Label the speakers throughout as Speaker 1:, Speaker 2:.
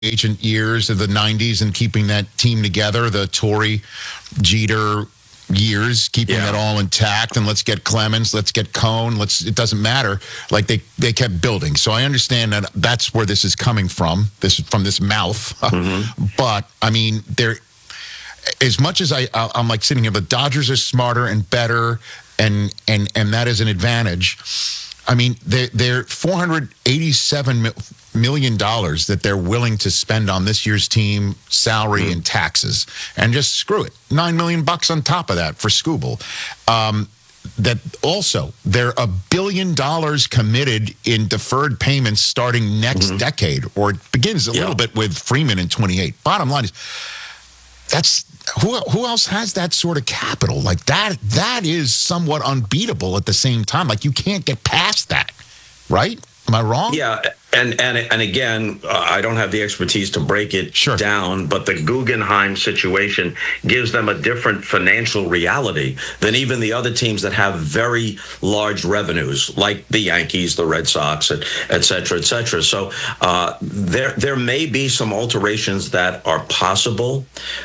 Speaker 1: agent years of the 90s and keeping that team together, the Torrey, Jeter years, keeping it all intact, and let's get Clemens, let's get Cone, it doesn't matter. Like they kept building. So I understand that that's where this is coming from, from this mouth. But I mean, as much as I'm like sitting here, the Dodgers are smarter and better, and that is an advantage. I mean, they're $487 million that they're willing to spend on this year's team salary and taxes, and just screw it, $9 million on top of that for Scooble. That also, they're $1 billion committed in deferred payments starting next decade, or it begins a little bit with Freeman in 28. Bottom line is, that's who else has that sort of capital? Like that is somewhat unbeatable at the same time. Like, you can't get past that, right? Am I wrong?
Speaker 2: Yeah, and again, I don't have the expertise to break it down, but the Guggenheim situation gives them a different financial reality than even the other teams that have very large revenues, like the Yankees, the Red Sox, et cetera, et cetera. So there may be some alterations that are possible.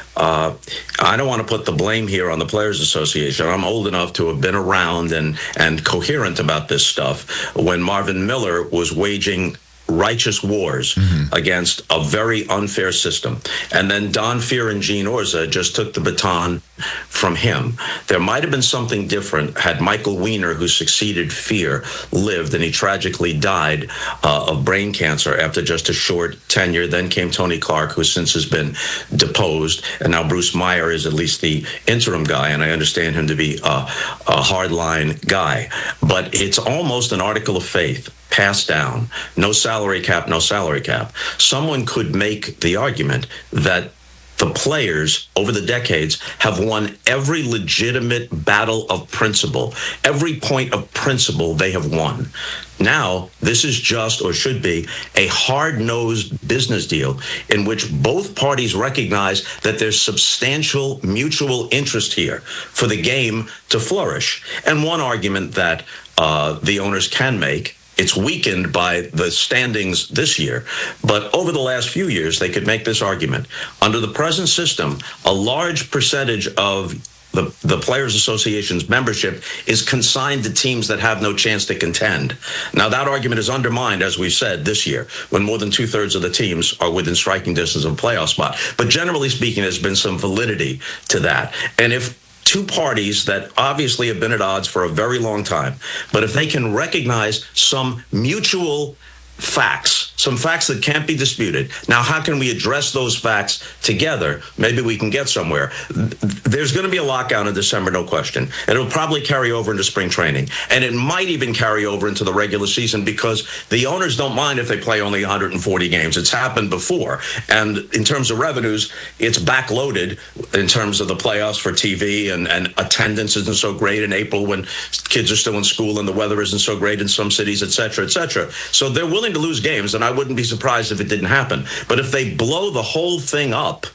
Speaker 2: I don't want to put the blame here on the Players Association. I'm old enough to have been around and coherent about this stuff when Marvin Miller was waging righteous wars against a very unfair system. And then Don Fehr and Gene Orza just took the baton from him. There might have been something different had Michael Weiner, who succeeded Fehr, lived, and he tragically died of brain cancer after just a short tenure. Then came Tony Clark, who since has been deposed, and now Bruce Meyer is at least the interim guy, and I understand him to be a hardline guy. But it's almost an article of faith. Passed down, no salary cap, no salary cap. Someone could make the argument that the players over the decades have won every legitimate battle of principle. Every point of principle they have won. Now, this is just, or should be, a hard-nosed business deal in which both parties recognize that there's substantial mutual interest here for the game to flourish. And one argument that the owners can make, it's weakened by the standings this year, but over the last few years, they could make this argument. Under the present system, a large percentage of the Players Association's membership is consigned to teams that have no chance to contend. Now, that argument is undermined, as we've said, this year, when more than 2/3 of the teams are within striking distance of a playoff spot. But generally speaking, there's been some validity to that. And if two parties that obviously have been at odds for a very long time, but if they can recognize some mutual facts, some facts that can't be disputed. Now, how can we address those facts together? Maybe we can get somewhere. There's going to be a lockout in December, no question. And it'll probably carry over into spring training. And it might even carry over into the regular season because the owners don't mind if they play only 140 games. It's happened before. And in terms of revenues, it's backloaded in terms of the playoffs for TV, and attendance isn't so great in April when kids are still in school and the weather isn't so great in some cities, et cetera, et cetera. So they're willing to lose games, and I wouldn't be surprised if it didn't happen. But if they blow the whole thing up,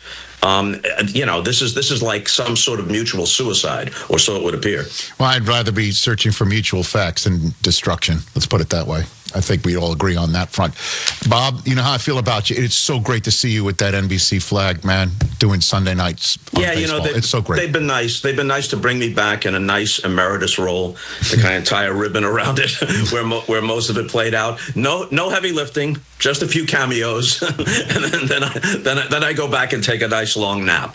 Speaker 2: this is like some sort of mutual suicide, or so it would appear.
Speaker 1: Well, I'd rather be searching for mutual facts than destruction. Let's put it that way. I think we all agree on that front. Bob, you know how I feel about you. It's so great to see you with that NBC flag, man, doing Sunday nights on baseball. It's so great.
Speaker 2: They've been nice. They've been nice to bring me back in a nice emeritus role to kind of tie a ribbon around it where most of it played out. No heavy lifting, just a few cameos, and then I go back and take a nice long nap.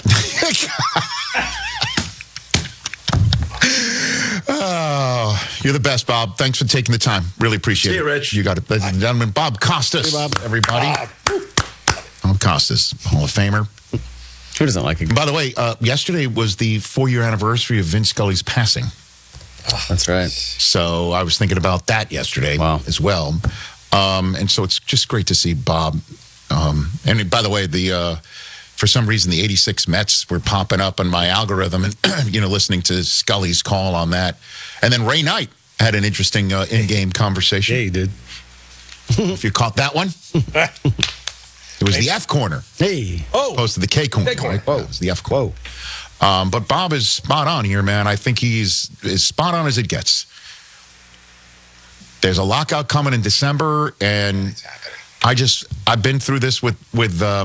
Speaker 1: Oh, you're the best, Bob. Thanks for taking the time. Really appreciate it.
Speaker 2: See you, Rich.
Speaker 1: You got it. Ladies and gentlemen, Bob Costas.
Speaker 3: Hey, Bob.
Speaker 1: Everybody. Bob Costas, Hall of Famer.
Speaker 3: Who doesn't like it?
Speaker 1: By the way, yesterday was the 4-year anniversary of Vince Scully's passing.
Speaker 3: That's right.
Speaker 1: So I was thinking about that yesterday as well. And so it's just great to see Bob. And by the way, for some reason, the 86 Mets were popping up on my algorithm, and listening to Scully's call on that. And then Ray Knight had an interesting in-game conversation.
Speaker 3: Yeah, he did.
Speaker 1: If you caught that one. It was the F corner.
Speaker 3: Hey.
Speaker 1: Opposed to the K corner. Right? Whoa. It was the F corner. But Bob is spot on here, man. I think he's as spot on as it gets. There's a lockout coming in December, and I've been through this with